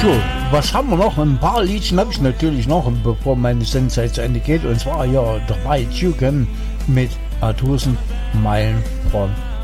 Jo, was haben wir noch? Ein paar Liedchen habe ich natürlich noch, bevor meine Sendezeit zu Ende geht. Und zwar ja 3 Tüken mit 1000 Meilen von